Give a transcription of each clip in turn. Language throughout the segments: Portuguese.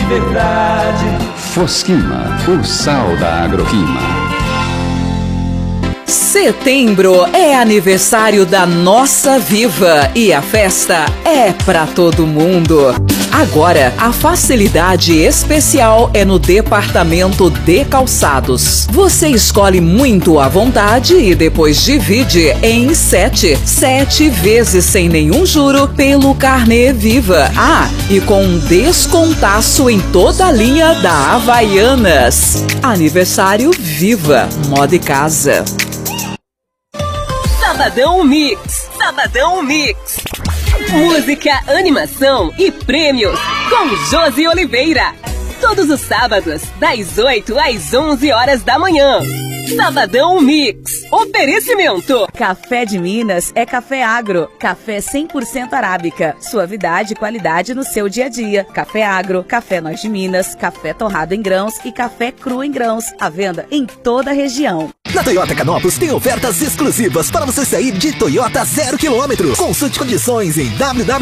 verdade. Fosquima, o sal da Agrofima. Setembro é aniversário da Nossa Viva e a festa é pra todo mundo. Agora, a facilidade especial é no departamento de calçados. Você escolhe muito à vontade e depois divide em 7 vezes sem nenhum juro pelo Carnê Viva. Ah, e com um descontaço em toda a linha da Havaianas. Aniversário Viva, moda e casa. Sabadão Mix. Sabadão Mix. Música, animação e prêmios com Josi Oliveira. Todos os sábados, das 8 às 11 horas da manhã. Sabadão Mix. Oferecimento. Café de Minas é café agro. Café 100% arábica. Suavidade e qualidade no seu dia a dia. Café agro, café Nós de Minas, café torrado em grãos e café cru em grãos. À venda em toda a região. Na Toyota Canópolis tem ofertas exclusivas para você sair de Toyota 0 km. Consulte condições em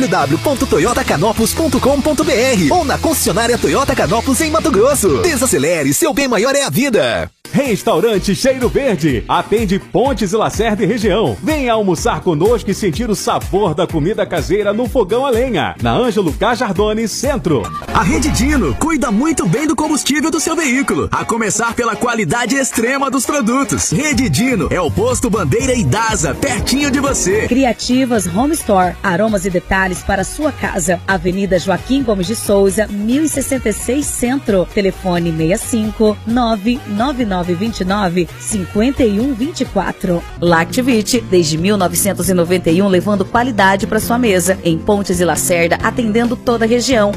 www.toyotacanópolis.com.br ou na concessionária Toyota Canópolis em Mato Grosso. Desacelere, seu bem maior é a vida. Restaurante Cheiro Verde atende Pontes e Lacerda e região. Venha almoçar conosco e sentir o sabor da comida caseira no fogão a lenha, na Ângelo Cajardone Centro. A Rede Dino cuida muito bem do combustível do seu veículo, a começar pela qualidade extrema dos produtos. Rede Dino é o posto Bandeira e Daza, pertinho de você. Criativas Home Store, aromas e detalhes para sua casa. Avenida Joaquim Gomes de Souza, 1066 Centro. Telefone 65 99929 5124. Lactivite, desde 1991, levando qualidade para sua mesa. Em Pontes e Lacerda, atendendo toda a região.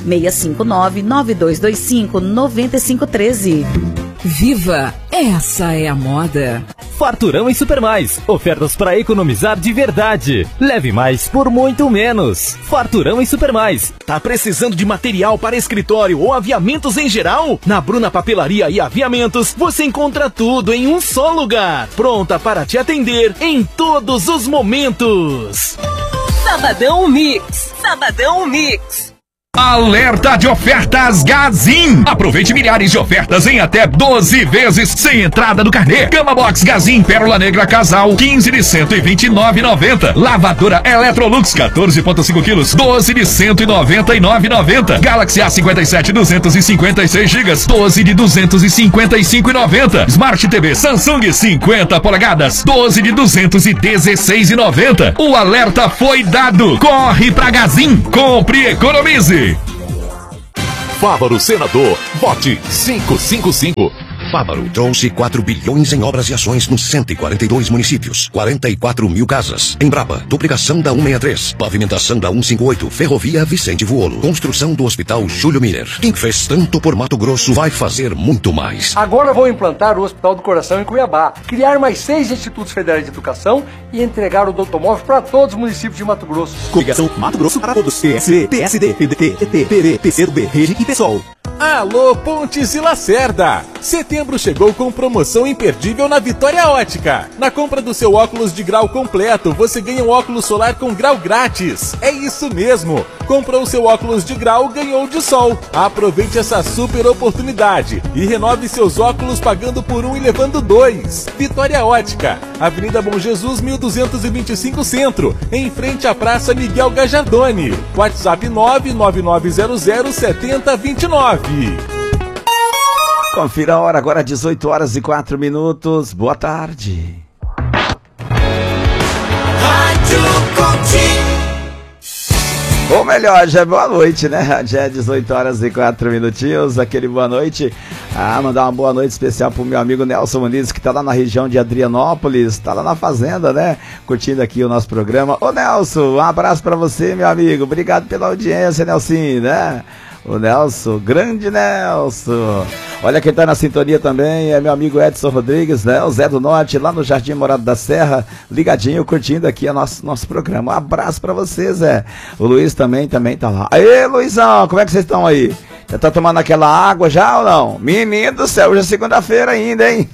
659-9225-9513. Viva! Essa é a moda. Farturão em Supermais. Ofertas para economizar de verdade. Leve mais por muito menos. Farturão em Supermais. Tá precisando de material para escritório ou aviamentos em geral? Na Bruna Papelaria e Aviamentos você encontra tudo em um só lugar. Pronta para te atender em todos os momentos. Sabadão Mix. Sabadão Mix. Alerta de ofertas Gazin. Aproveite milhares de ofertas em até 12 vezes sem entrada no carnê. Cama Box Gazin Pérola Negra Casal 15 de 129,90. Lavadora Electrolux 14,5 quilos 12 de 199,90. Galaxy A57 256 GB 12 de 255,90. Smart TV Samsung 50 polegadas 12 de 216,90. O alerta foi dado. Corre pra Gazin. Compre e economize. Fávaro Senador, vote 555. Fávaro trouxe 4 bilhões em obras e ações nos 142 municípios, 44 mil casas. Embrapa, duplicação da 163, pavimentação da 158, ferrovia Vicente Vuolo, construção do Hospital Júlio Miller. Quem fez tanto por Mato Grosso vai fazer muito mais. Agora vou implantar o Hospital do Coração em Cuiabá, criar mais 6 institutos federais de educação e entregar o doutomóvel para todos os municípios de Mato Grosso. Coligação Mato Grosso para todos. PSB, PSD, PDT, PT, PB, PCdoB, Rede e PSOL. Alô, Pontes e Lacerda! Setembro chegou com promoção imperdível na Vitória Ótica. Na compra do seu óculos de grau completo, você ganha um óculos solar com grau grátis. É isso mesmo! Comprou o seu óculos de grau, ganhou de sol. Aproveite essa super oportunidade e renove seus óculos pagando por um e levando 2. Vitória Ótica, Avenida Bom Jesus 1225 Centro, em frente à Praça Miguel Gajardoni. WhatsApp 999007029. Confira a hora agora, 18 horas e 4 minutos. Boa tarde. Rádio Coutinho. Ou melhor, já é boa noite, né? Já é 18 horas e 4 minutinhos. Aquele boa noite. Mandar uma boa noite especial pro meu amigo Nelson Muniz, que tá lá na região de Adrianópolis, tá lá na fazenda, né? Curtindo aqui o nosso programa. Ô Nelson, um abraço pra você, meu amigo. Obrigado pela audiência, Nelson, né? O Nelson, grande Nelson. Olha quem tá na sintonia também é meu amigo Edson Rodrigues, né? O Zé do Norte, lá no Jardim Morado da Serra, ligadinho, curtindo aqui o nosso programa. Um abraço pra você, Zé. O Luiz também tá lá. Aê, Luizão, como é que vocês estão aí? Já tá tomando aquela água já ou não? Menino do céu, hoje é segunda-feira ainda, hein?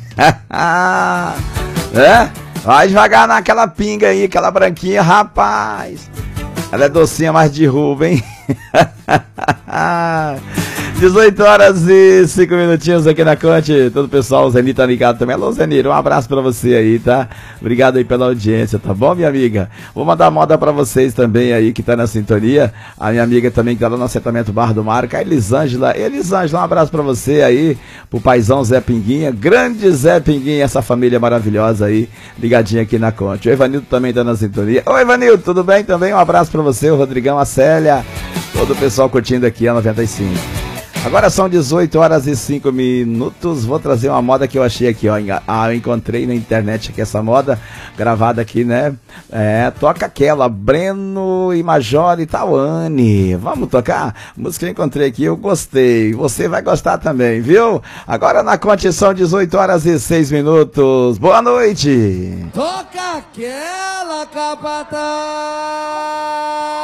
É? Vai devagar naquela pinga aí, aquela branquinha, rapaz. Ela é docinha, mais de ruba, hein? 18 horas e 5 minutinhos aqui na Conte. Todo o pessoal, o Zeni tá ligado também. Alô, Zenir, um abraço pra você aí, tá? Obrigado aí pela audiência, tá bom, minha amiga? Vou mandar moda pra vocês também aí, que tá na sintonia. A minha amiga também que tá lá no assentamento Barra do Marca, a Elisângela. Elisângela, um abraço pra você aí, pro paizão Zé Pinguinha, grande Zé Pinguinha, essa família maravilhosa aí, ligadinha aqui na Conte. O Evanildo também tá na sintonia. Oi, Evanildo, tudo bem também? Um abraço pra você, o Rodrigão, a Célia, todo o pessoal curtindo aqui a 95. Agora são 18 horas e 5 minutos. Vou trazer uma moda que eu achei aqui, ó. Eu encontrei na internet aqui essa moda, gravada aqui, né? Toca aquela, Breno e Major e Tawane. Vamos tocar? Música que eu encontrei aqui, eu gostei. Você vai gostar também, viu? Agora na Conte são 18 horas e 6 minutos. Boa noite! Toca aquela, capataz!